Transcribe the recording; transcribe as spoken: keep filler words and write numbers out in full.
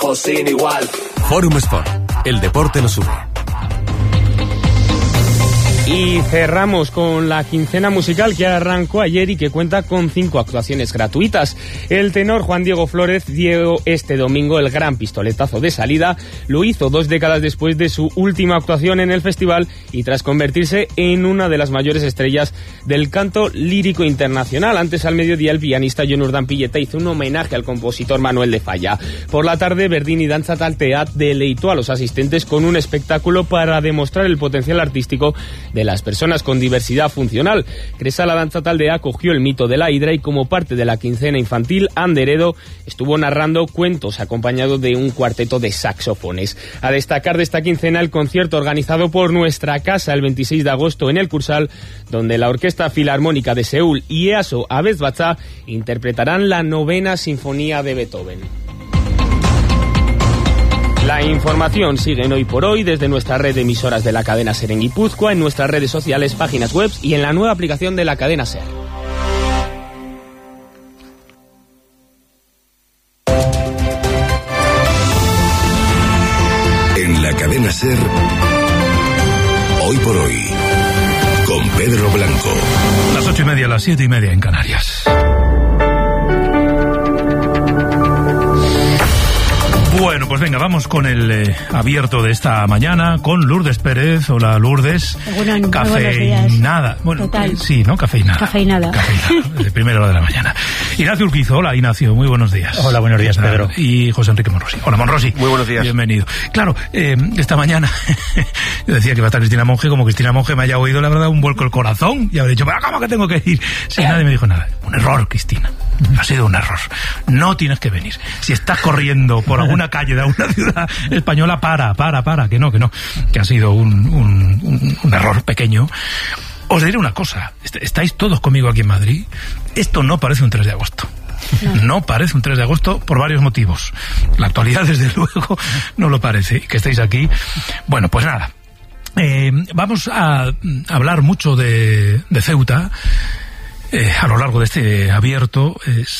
trabajo sin igual. Fórum Sport, el deporte nos une. Y cerramos con la quincena musical que arrancó ayer y que cuenta con cinco actuaciones gratuitas. El tenor Juan Diego Flórez dio este domingo el gran pistoletazo de salida. Lo hizo dos décadas después de su última actuación en el festival y tras convertirse en una de las mayores estrellas del canto lírico internacional. Antes, al mediodía, el pianista Jon Urdan Pilleta hizo un homenaje al compositor Manuel de Falla. Por la tarde, Verdini Danza Talteat deleitó a los asistentes con un espectáculo para demostrar el potencial artístico de las personas con diversidad funcional. Cresala Danza Taldea acogió el mito de la hidra y como parte de la quincena infantil, Anderedo estuvo narrando cuentos acompañado de un cuarteto de saxofones. A destacar de esta quincena el concierto organizado por Nuestra Casa el veintiséis de agosto en el Cursal, donde la Orquesta Filarmónica de Seúl y EASO Abez Batzá interpretarán la novena sinfonía de Beethoven. La información sigue en Hoy por Hoy desde nuestra red de emisoras de la cadena SER en Guipúzcoa, en nuestras redes sociales, páginas web y en la nueva aplicación de la cadena SER. En la cadena SER, Hoy por Hoy, con Pedro Blanco. Las ocho y media, las siete y media en Canarias. Bueno, pues venga, vamos con el eh, abierto de esta mañana con Lourdes Pérez. Hola, Lourdes. Bueno, Cafeinada. Bueno, total. Sí, ¿no? Cafeinada. Cafeinada. Cafeinada, de primera hora de la mañana. Ignacio Urquizo. Hola, Ignacio. Muy buenos días. Hola, buenos días, Pedro. Y José Enrique Monrosi. Hola, Monrosi. Muy buenos días. Bienvenido. Claro, eh, esta mañana yo decía que iba a estar Cristina Monge, como Cristina Monge me haya oído, la verdad, un vuelco el corazón y habré dicho, ¿pero cómo que tengo que ir? Sí, nadie me dijo nada. Un error, Cristina. Ha sido un error. No tienes que venir. Si estás corriendo por alguna calle de alguna ciudad española, para, para, para, que no, que no, que ha sido un, un, un, un error pequeño. Os diré una cosa, estáis todos conmigo aquí en Madrid, esto no parece un tres de agosto. No. no parece un tres de agosto por varios motivos. La actualidad, desde luego, no lo parece. Que estéis aquí. Bueno, pues nada, eh, vamos a hablar mucho de, de Ceuta eh, a lo largo de este abierto. Eh,